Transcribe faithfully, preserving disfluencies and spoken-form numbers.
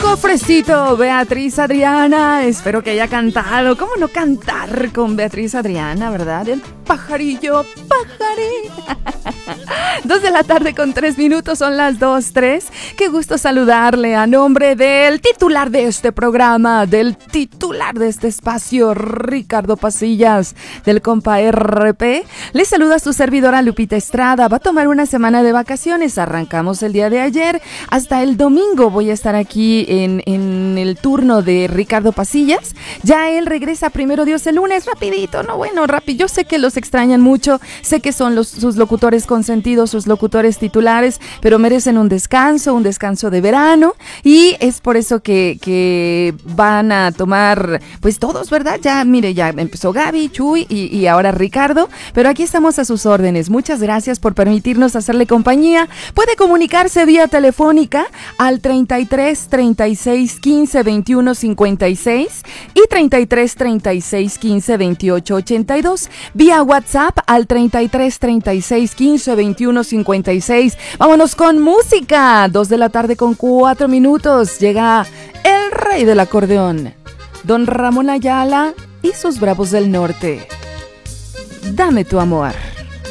Cofrecito, Beatriz Adriana. Espero que haya cantado. ¿Cómo no cantar con Beatriz Adriana, verdad? El pajarillo, pajarín. Dos de la tarde con tres minutos, son las dos, tres. Qué gusto saludarle a nombre del titular de este programa, del titular de este espacio, Ricardo Pasillas, del compa R P. Les saluda su servidora Lupita Estrada. Va a tomar una semana de vacaciones. Arrancamos el día de ayer. Hasta el domingo voy a estar aquí en, en el turno de Ricardo Pasillas. Ya él regresa, primero Dios, el lunes, rapidito, no bueno, rápido. Yo sé que los extrañan mucho, sé que son los, sus locutores consentidos, sus locutores titulares, pero merecen un descanso, un descanso de verano, y es por eso que, que van a tomar, pues todos, ¿verdad? Ya, mire, ya empezó Gaby, Chuy y, y ahora Ricardo, pero aquí estamos a sus órdenes. Muchas gracias por permitirnos hacerle compañía. Puede comunicarse vía telefónica al treinta y tres, treinta y seis, quince, veintiuno, cincuenta y seis y treinta y tres, treinta y seis, quince, veintiocho, ochenta y dos, vía WhatsApp al treinta y tres, treinta y seis, quince, veintiuno, cincuenta y seis. Vámonos con música. Dos de la tarde con cuatro minutos. Llega el rey del acordeón, Don Ramón Ayala y sus Bravos del Norte. Dame tu amor.